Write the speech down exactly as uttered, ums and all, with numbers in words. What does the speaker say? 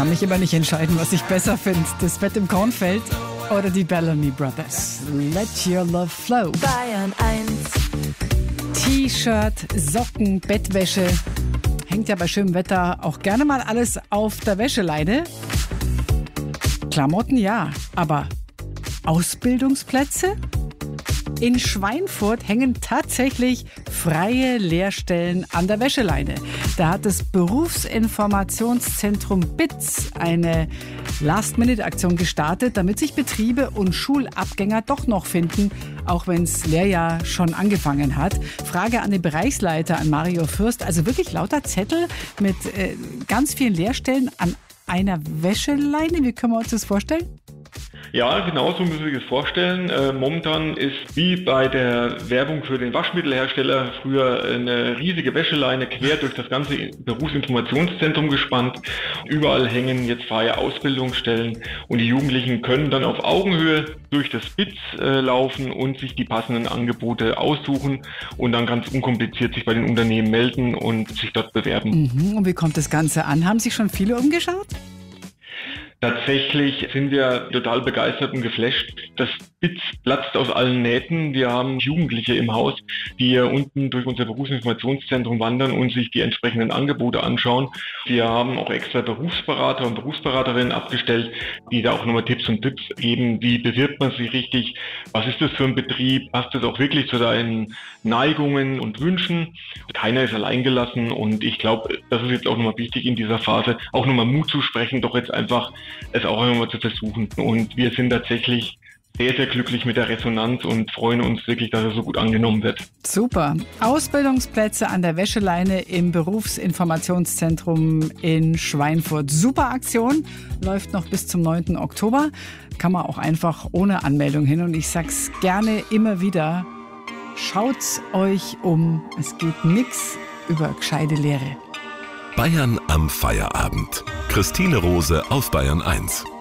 kann mich immer nicht entscheiden, was ich besser finde. Das Bett im Kornfeld oder die Bellamy Brothers. Let your love flow. Bayern eins. T-Shirt, Socken, Bettwäsche. Hängt ja bei schönem Wetter auch gerne mal alles auf der Wäscheleine. Klamotten ja, aber Ausbildungsplätze? In Schweinfurt hängen tatsächlich freie Lehrstellen an der Wäscheleine. Da hat das Berufsinformationszentrum B I T S eine Last-Minute-Aktion gestartet, damit sich Betriebe und Schulabgänger doch noch finden, auch wenn das Lehrjahr schon angefangen hat. Frage an den Bereichsleiter, an Mario Fürst. Also wirklich lauter Zettel mit äh, ganz vielen Lehrstellen an einer Wäscheleine. Wie können wir uns das vorstellen? Ja, genau so müssen wir sich das vorstellen. Äh, momentan ist wie bei der Werbung für den Waschmittelhersteller früher eine riesige Wäscheleine quer durch das ganze Berufsinformationszentrum gespannt. Überall hängen jetzt freie Ausbildungsstellen und die Jugendlichen können dann auf Augenhöhe durch das B I T S äh, laufen und sich die passenden Angebote aussuchen und dann ganz unkompliziert sich bei den Unternehmen melden und sich dort bewerben. Mhm. Und wie kommt das Ganze an? Haben sich schon viele umgeschaut? Tatsächlich sind wir total begeistert und geflasht. Das B I T S platzt aus allen Nähten. Wir haben Jugendliche im Haus, die hier unten durch unser Berufsinformationszentrum wandern und sich die entsprechenden Angebote anschauen. Wir haben auch extra Berufsberater und Berufsberaterinnen abgestellt, die da auch nochmal Tipps und Tipps geben. Wie bewirbt man sich richtig? Was ist das für ein Betrieb? Passt das auch wirklich zu deinen Neigungen und Wünschen? Keiner ist alleingelassen und ich glaube, das ist jetzt auch nochmal wichtig in dieser Phase, auch nochmal Mut zu sprechen, doch jetzt einfach es auch einmal zu versuchen. Und wir sind tatsächlich sehr, sehr glücklich mit der Resonanz und freuen uns wirklich, dass es so gut angenommen wird. Super. Ausbildungsplätze an der Wäscheleine im Berufsinformationszentrum in Schweinfurt. Super Aktion. Läuft noch bis zum neunten Oktober. Kann man auch einfach ohne Anmeldung hin. Und ich sag's gerne immer wieder. Schaut's euch um. Es geht nix über gescheite Lehre. Bayern am Feierabend. Christine Rose auf Bayern eins.